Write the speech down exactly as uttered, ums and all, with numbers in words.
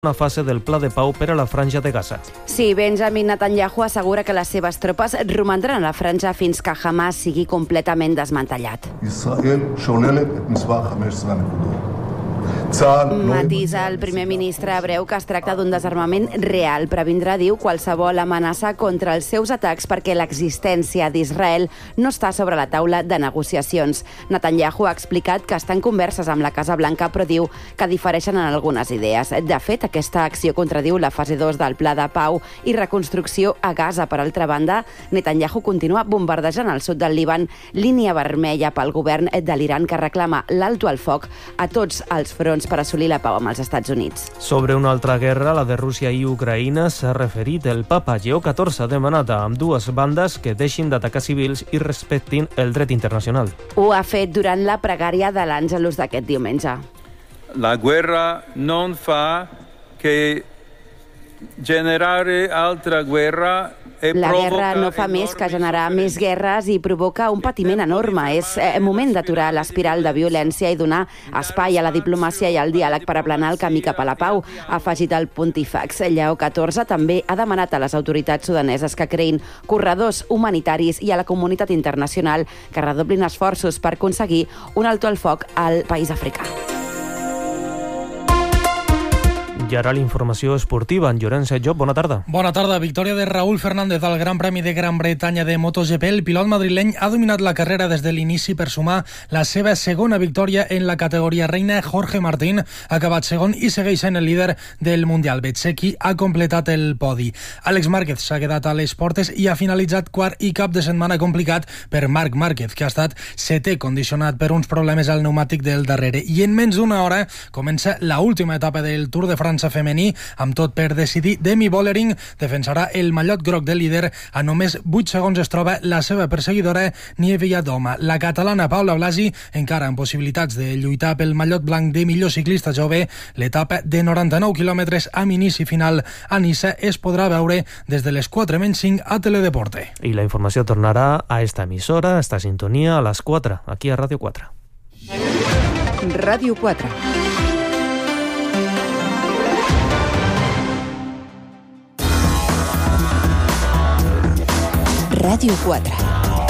una fase del pla de pau per a la franja de Gaza. Sí, Benjamin Netanyahu assegura que les seves tropes romandran a la franja fins que Hamas sigui completament desmantellat. ישראל שוללת את מספר חמש עשרה הנקודות. Matisa el primer ministre hebreu que es tracta d'un desarmament real. Previndrà, diu, qualsevol amenaça contra els seus atacs perquè l'existència d'Israel no està sobre la taula de negociacions. Netanyahu ha explicat que està en converses amb la Casa Blanca, però diu que difereixen en algunes idees. De fet, aquesta acció contradiu la fase dos del pla de pau i reconstrucció a Gaza. Per altra banda, Netanyahu continua bombardejant el sud del Líban, línia vermella pel govern de l'Iran que reclama l'alto al foc a tots els fronts per assolir la pau amb els Estats Units. Sobre una altra guerra, la de Rússia i Ucraïna, s'ha referit el papa Lleó catorze, ha demanat a ambdues bandes que deixin d'atacar civils i respectin el dret internacional. Ho ha fet durant la pregària de l'Àngelus d'aquest diumenge. La guerra non fa che generare altra guerra. La guerra no fa més que generar més guerres i provoca un patiment enorme. És moment d'aturar l'espiral de violència i donar espai a la diplomàcia i al diàleg per aplanar el camí cap a la pau, ha afegit el pontífex. Lleó catorze també ha demanat a les autoritats sudaneses que creïn corredors humanitaris i a la comunitat internacional que redoblin esforços per aconseguir un alto al foc al país africà. I ara la informació esportiva. En Llorenç Job, bona tarda. Bona tarda. Victòria de Raúl Fernández al Gran Premi de Gran Bretanya de MotoGP. El pilot madrileny ha dominat la carrera des de l'inici per sumar la seva segona victòria en la categoria reina. Jorge Martín ha acabat segon i segueix sent el líder del Mundial. Bezzecchi ha completat el podi. Àlex Márquez s'ha quedat a les portes i ha finalitzat quart i cap de setmana complicat per Marc Márquez, que ha estat setè condicionat per uns problemes al pneumàtic del darrere. I en menys d'una hora comença la última etapa del Tour de França femení, amb tot per decidir. Demi Vollering defensarà el mallot groc del líder. A només vuit segons es troba la seva perseguidora Nieve Doma. La catalana Paula Blasi encara amb possibilitats de lluitar pel mallot blanc de millor ciclista jove. L'etapa de noranta-nou quilòmetres amb inici final a Niça es podrà veure des de les quatre menys cinc a Teledeporte. I la informació tornarà a esta emissora, a esta sintonia, a les quatre, aquí a Ràdio quatre. Ràdio quatre. Ràdio quatre.